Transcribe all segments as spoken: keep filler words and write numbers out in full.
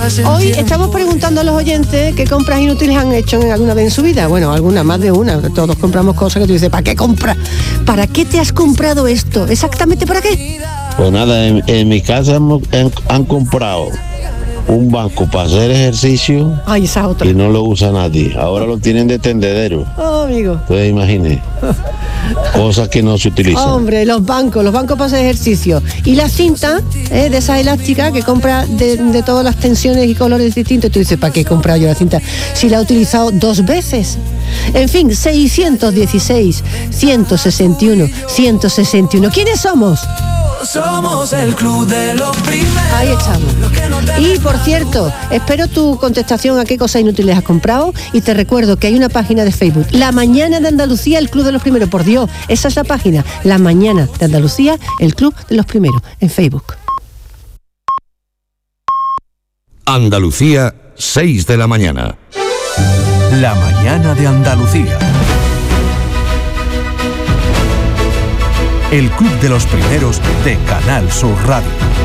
Hoy estamos preguntando a los oyentes qué compras inútiles han hecho en alguna vez en su vida. Bueno, alguna, más de una. Todos compramos cosas que tú dices, ¿para qué compras? ¿Para qué te has comprado esto? ¿Exactamente para qué? Pues nada, en, en mi casa hemos, en, han comprado un banco para hacer ejercicio. Ay, esa otra. Y no lo usa nadie. Ahora lo tienen de tendedero. Oh, amigo. Entonces imagine. Cosas que no se utilizan. Hombre, los bancos, los bancos para hacer ejercicio. Y la cinta, eh, de esa elástica que compra de, de todas las tensiones y colores distintos. Tú dices, ¿para qué he comprado yo la cinta? Si la he utilizado dos veces. En fin, seiscientos dieciséis, ciento sesenta y uno, ciento sesenta y uno. ¿Quiénes somos? Somos el club de los primeros. Ahí estamos. Y por cierto, espero tu contestación a qué cosas inútiles has comprado. Y te recuerdo que hay una página de Facebook, La Mañana de Andalucía, el Club de los Primeros. Por Dios, esa es la página, La Mañana de Andalucía, el Club de los Primeros, en Facebook. Andalucía, seis de la mañana. La Mañana de Andalucía. El Club de los Primeros de Canal Sur Radio.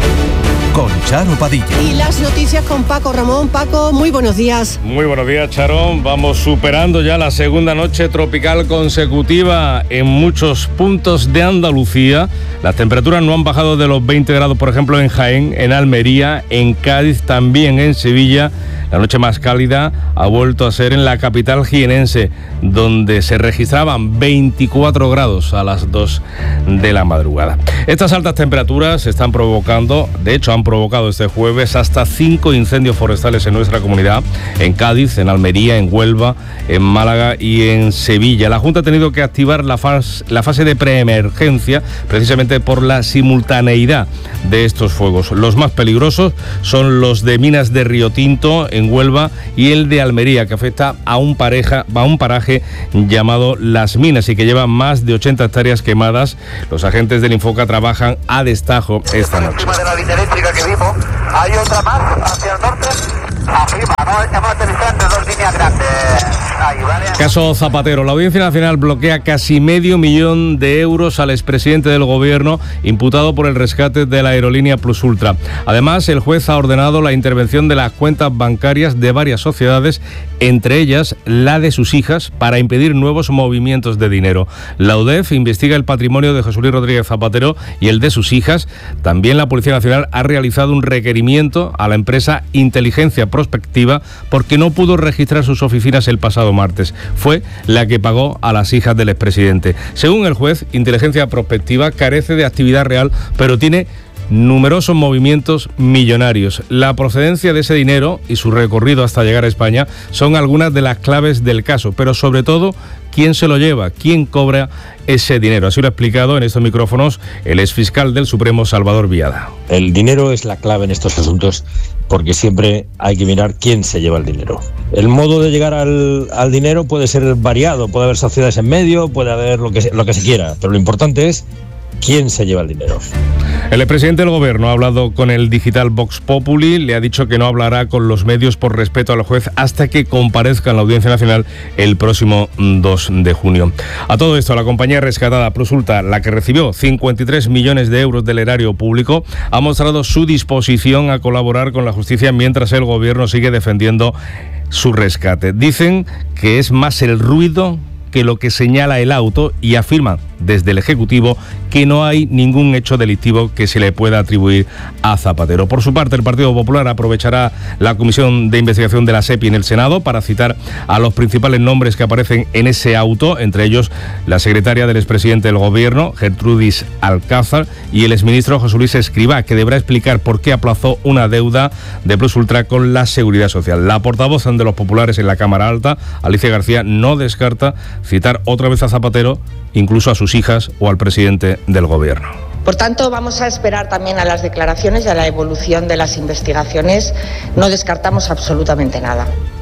Con Charo Padilla. Y las noticias con Paco Ramón. Paco, muy buenos días. Muy buenos días, Charo. Vamos superando ya la segunda noche tropical consecutiva en muchos puntos de Andalucía. Las temperaturas no han bajado de los veinte grados, por ejemplo, en Jaén, en Almería, en Cádiz, también en Sevilla. La noche más cálida ha vuelto a ser en la capital jienense, donde se registraban veinticuatro grados a las dos de la madrugada. Estas altas temperaturas están provocando, de hecho han provocado este jueves hasta cinco incendios forestales en nuestra comunidad, en Cádiz, en Almería, en Huelva, en Málaga y en Sevilla. La Junta ha tenido que activar la fase, la fase de preemergencia precisamente por la simultaneidad de estos fuegos. Los más peligrosos son los de Minas de Río Tinto, en Huelva, y el de Almería, que afecta a un, pareja, a un paraje llamado Las Minas y que lleva más de ochenta hectáreas quemadas. Los agentes del Infoca trabajan a destajo esta noche. Encima de la línea eléctrica que vimos, hay otra más hacia el norte. Arriba, ¿no? Hemos aterrizado entre dos líneas grandes. Ahí, ¿vale? Caso Zapatero. La Audiencia Nacional bloquea casi medio millón de euros al expresidente del Gobierno imputado por el rescate de la aerolínea Plus Ultra. Además, el juez ha ordenado la intervención de las cuentas bancarias de varias sociedades, entre ellas la de sus hijas, para impedir nuevos movimientos de dinero. La U D E F investiga el patrimonio de José Luis Rodríguez Zapatero y el de sus hijas. También la Policía Nacional ha realizado un requerimiento a la empresa Inteligencia Prospectiva porque no pudo registrar sus oficinas el pasado martes. Fue la que pagó a las hijas del expresidente. Según el juez, Inteligencia Prospectiva carece de actividad real, pero tiene numerosos movimientos millonarios. La procedencia de ese dinero y su recorrido hasta llegar a España son algunas de las claves del caso, pero sobre todo, ¿quién se lo lleva? ¿Quién cobra ese dinero? Así lo ha explicado en estos micrófonos el exfiscal del Supremo, Salvador Viada. El dinero es la clave en estos asuntos porque siempre hay que mirar quién se lleva el dinero. El modo de llegar al, al dinero puede ser variado, puede haber sociedades en medio, puede haber lo que, lo que se quiera, pero lo importante es quién se lleva el dinero. El expresidente del Gobierno ha hablado con el digital Vox Populi, le ha dicho que no hablará con los medios por respeto al juez hasta que comparezca en la Audiencia Nacional el próximo dos de junio. A todo esto, la compañía rescatada Plus Ultra, la que recibió cincuenta y tres millones de euros del erario público, ha mostrado su disposición a colaborar con la justicia mientras el Gobierno sigue defendiendo su rescate. Dicen que es más el ruido que lo que señala el auto y afirman desde el Ejecutivo que no hay ningún hecho delictivo que se le pueda atribuir a Zapatero. Por su parte, el Partido Popular aprovechará la Comisión de Investigación de la SEPI en el Senado para citar a los principales nombres que aparecen en ese auto, entre ellos la secretaria del expresidente del Gobierno, Gertrudis Alcázar, y el exministro José Luis Escrivá, que deberá explicar por qué aplazó una deuda de Plus Ultra con la Seguridad Social. La portavoz de los populares en la Cámara Alta, Alicia García, no descarta citar otra vez a Zapatero, incluso a sus hijas o al presidente del Gobierno. Por tanto, vamos a esperar también a las declaraciones y a la evolución de las investigaciones. No descartamos absolutamente nada.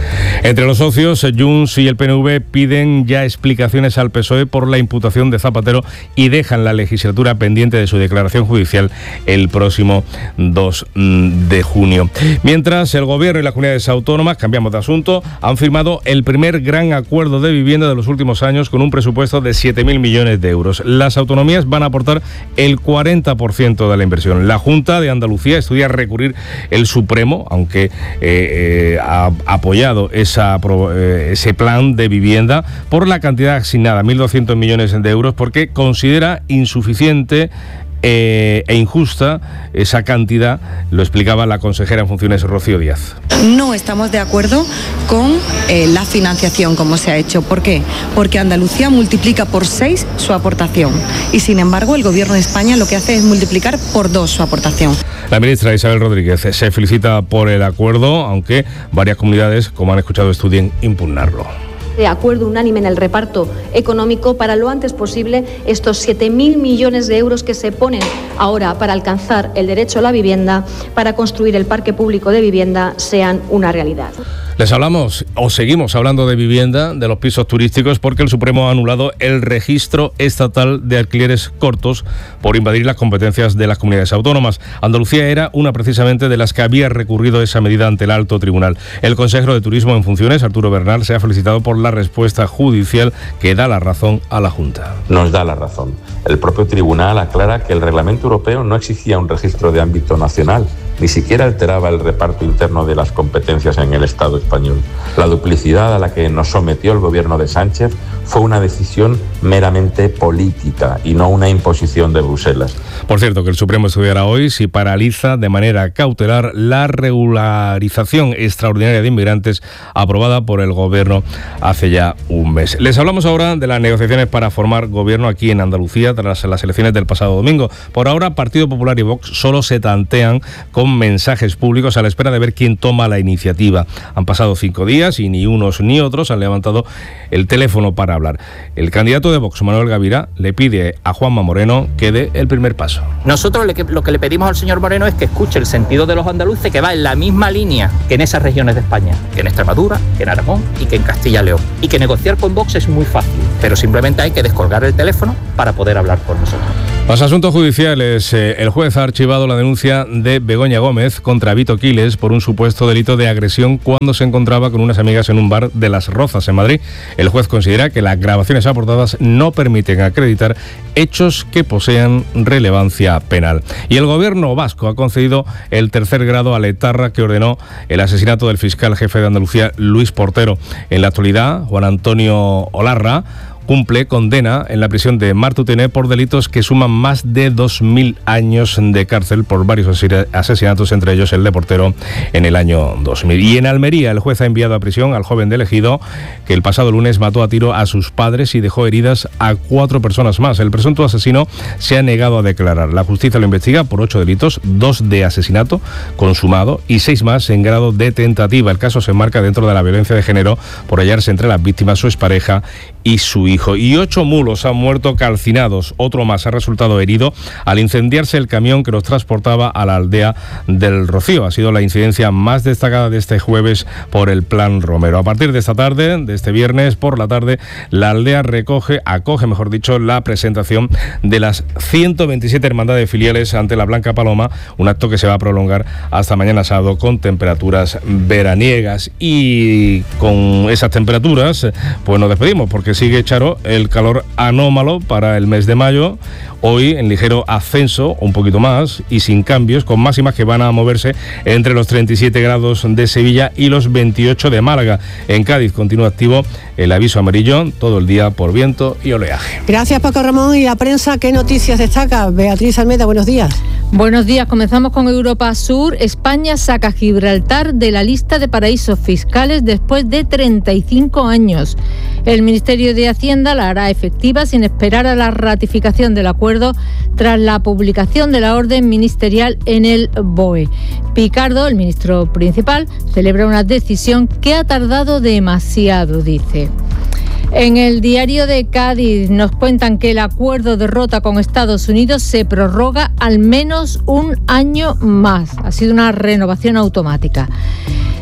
Entre los socios, Junts y el P N V piden ya explicaciones al P S O E por la imputación de Zapatero y dejan la legislatura pendiente de su declaración judicial el próximo dos de junio. Mientras, el Gobierno y las comunidades autónomas, cambiamos de asunto, han firmado el primer gran acuerdo de vivienda de los últimos años con un presupuesto de siete mil millones de euros. Las autonomías van a aportar el cuarenta por ciento de la inversión. La Junta de Andalucía estudia recurrir el Supremo, aunque eh, eh, ha apoyado esa, eh, ese plan de vivienda por la cantidad asignada, mil doscientos millones de euros, porque considera insuficiente Eh, e injusta esa cantidad, lo explicaba la consejera en funciones Rocío Díaz. No estamos de acuerdo con eh, la financiación como se ha hecho. ¿Por qué? Porque Andalucía multiplica por seis su aportación y sin embargo el Gobierno de España lo que hace es multiplicar por dos su aportación. La ministra Isabel Rodríguez se felicita por el acuerdo, aunque varias comunidades, como han escuchado, estudien impugnarlo. De acuerdo unánime en el reparto económico para lo antes posible estos siete mil millones de euros que se ponen ahora para alcanzar el derecho a la vivienda, para construir el parque público de vivienda, sean una realidad. Les hablamos, o seguimos hablando de vivienda, de los pisos turísticos, porque el Supremo ha anulado el registro estatal de alquileres cortos por invadir las competencias de las comunidades autónomas. Andalucía era una precisamente de las que había recurrido esa medida ante el alto tribunal. El consejero de Turismo en funciones, Arturo Bernal, se ha felicitado por la respuesta judicial que da la razón a la Junta. Nos da la razón. El propio tribunal aclara que el reglamento europeo no exigía un registro de ámbito nacional, ni siquiera alteraba el reparto interno de las competencias en el Estado español. La duplicidad a la que nos sometió el gobierno de Sánchez fue una decisión meramente política y no una imposición de Bruselas. Por cierto, que el Supremo estudiará hoy si paraliza de manera cautelar la regularización extraordinaria de inmigrantes aprobada por el gobierno hace ya un mes. Les hablamos ahora de las negociaciones para formar gobierno aquí en Andalucía tras las elecciones del pasado domingo. Por ahora, Partido Popular y Vox solo se tantean con mensajes públicos a la espera de ver quién toma la iniciativa. Han pasado cinco días y ni unos ni otros han levantado el teléfono para hablar. El candidato de Vox, Manuel Gavira, le pide a Juanma Moreno que dé el primer paso. Nosotros lo que le pedimos al señor Moreno es que escuche el sentido de los andaluces, que va en la misma línea que en esas regiones de España, que en Extremadura, que en Aragón y que en Castilla y León. Y que negociar con Vox es muy fácil, pero simplemente hay que descolgar el teléfono para poder hablar por nosotros. Los asuntos judiciales. El juez ha archivado la denuncia de Begoña Gómez contra Vito Quiles por un supuesto delito de agresión cuando se encontraba con unas amigas en un bar de Las Rozas, en Madrid. El juez considera que las grabaciones aportadas no permiten acreditar hechos que posean relevancia penal. Y el gobierno vasco ha concedido el tercer grado a la etarra que ordenó el asesinato del fiscal jefe de Andalucía, Luis Portero. En la actualidad, Juan Antonio Olarra cumple condena en la prisión de Martutene por delitos que suman más de dos mil años de cárcel por varios asesinatos, entre ellos el de Portero en el año dos mil. Y en Almería, el juez ha enviado a prisión al joven de Ejido, que el pasado lunes mató a tiro a sus padres y dejó heridas a cuatro personas más. El presunto asesino se ha negado a declarar. La justicia lo investiga por ocho delitos, dos de asesinato consumado y seis más en grado de tentativa. El caso se enmarca dentro de la violencia de género por hallarse entre las víctimas su expareja y su hijo. Y ocho mulos han muerto calcinados. Otro más ha resultado herido al incendiarse el camión que los transportaba a la aldea del Rocío. Ha sido la incidencia más destacada de este jueves por el Plan Romero. A partir de esta tarde, de este viernes por la tarde, la aldea recoge, acoge, mejor dicho, la presentación de las ciento veintisiete hermandades filiales ante la Blanca Paloma, un acto que se va a prolongar hasta mañana sábado con temperaturas veraniegas. Y con esas temperaturas, pues nos despedimos porque sigue, Charo, el calor anómalo para el mes de mayo. Hoy en ligero ascenso, un poquito más, y sin cambios, con máximas que van a moverse entre los treinta y siete grados de Sevilla y los veintiocho de Málaga. En Cádiz continúa activo el aviso amarillo todo el día por viento y oleaje. Gracias, Paco Ramón. ¿Y la prensa qué noticias destaca? Beatriz Almeda, buenos días. Buenos días, comenzamos con Europa Sur. España saca Gibraltar de la lista de paraísos fiscales después de treinta y cinco años. El Ministerio de Hacienda la hará efectiva sin esperar a la ratificación del acuerdo tras la publicación de la orden ministerial en el B O E. Picardo, el ministro principal, celebra una decisión que ha tardado demasiado, dice. En el diario de Cádiz nos cuentan que el acuerdo de Rota con Estados Unidos se prorroga al menos un año más. Ha sido una renovación automática.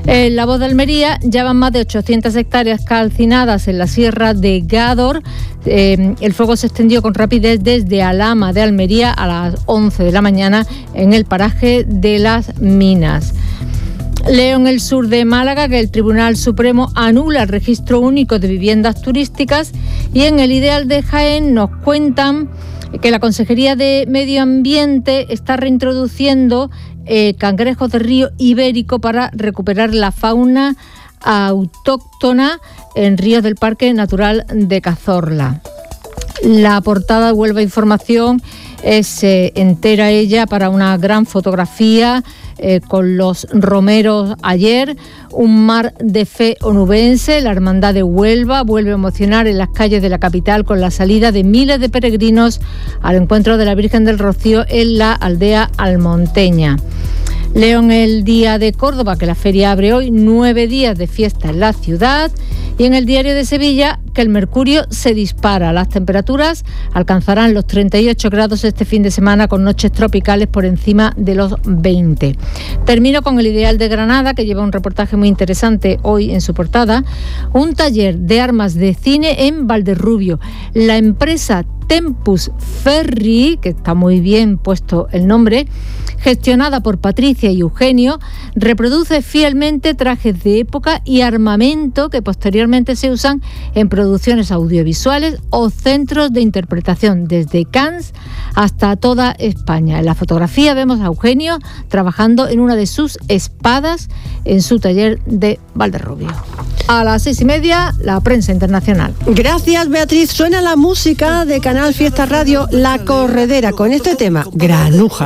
En La Voz de Almería ya van más de ochocientas hectáreas calcinadas en la sierra de Gádor. Eh, el fuego se extendió con rapidez desde Alhama de Almería a las once de la mañana en el paraje de Las Minas. Leo en el sur de Málaga que el Tribunal Supremo anula el registro único de viviendas turísticas, y en el Ideal de Jaén nos cuentan que la Consejería de Medio Ambiente está reintroduciendo eh, cangrejos de río ibérico para recuperar la fauna autóctona en ríos del Parque Natural de Cazorla. La portada de Huelva Información es eh, entera ella para una gran fotografía eh, con los romeros ayer, un mar de fe onubense. La Hermandad de Huelva vuelve a emocionar en las calles de la capital con la salida de miles de peregrinos al encuentro de la Virgen del Rocío en la aldea almonteña. Leo en el Día de Córdoba que la feria abre hoy, nueve días de fiesta en la ciudad, y en el Diario de Sevilla que el mercurio se dispara. Las temperaturas alcanzarán los treinta y ocho grados este fin de semana, con noches tropicales por encima de los veinte. Termino con el Ideal de Granada, que lleva un reportaje muy interesante hoy en su portada. Un taller de armas de cine en Valderrubio. La empresa Tempus Ferri, que está muy bien puesto el nombre, gestionada por Patricia y Eugenio, reproduce fielmente trajes de época y armamento que posteriormente se usan en producciones audiovisuales o centros de interpretación, desde Cannes hasta toda España. En la fotografía vemos a Eugenio trabajando en una de sus espadas en su taller de Valderrubio. A las seis y media, la prensa internacional. Gracias, Beatriz. Suena la música de Canal Fiesta Radio, La Corredera, con este tema, Granuja.